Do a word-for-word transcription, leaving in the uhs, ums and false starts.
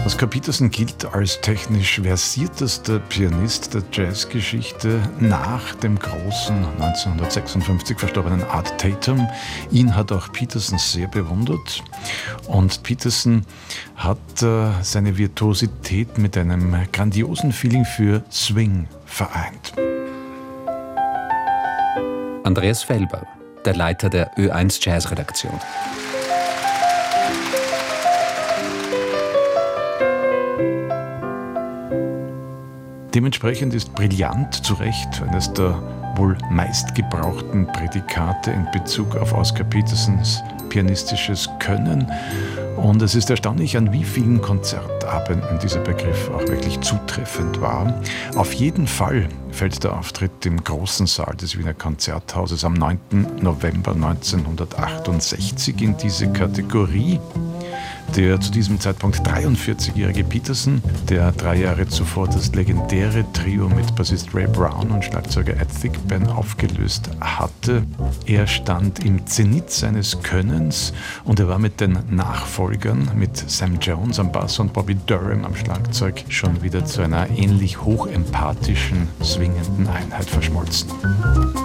Oscar Peterson gilt als technisch versiertester Pianist der Jazzgeschichte nach dem großen neunzehnhundertsechsundfünfzig verstorbenen Art Tatum. Ihn hat auch Peterson sehr bewundert und Peterson hat äh, seine Virtuosität mit einem grandiosen Feeling für Swing vereint. Andreas Felber, der Leiter der Ö eins Jazz-Redaktion. Dementsprechend ist brillant, zu Recht, eines der wohl meistgebrauchten Prädikate in Bezug auf Oscar Petersons pianistisches Können. Und es ist erstaunlich, an wie vielen Konzertabenden dieser Begriff auch wirklich zutreffend war. Auf jeden Fall fällt der Auftritt im großen Saal des Wiener Konzerthauses am neunten November neunzehnhundertachtundsechzig in diese Kategorie. Der zu diesem Zeitpunkt dreiundvierzigjährige Peterson, der drei Jahre zuvor das legendäre Trio mit Bassist Ray Brown und Schlagzeuger Ed Thigpen aufgelöst hatte, er stand im Zenit seines Könnens und er war mit den Nachfolgern, mit Sam Jones am Bass und Bobby Durham am Schlagzeug, schon wieder zu einer ähnlich hochempathischen, swingenden Einheit verschmolzen.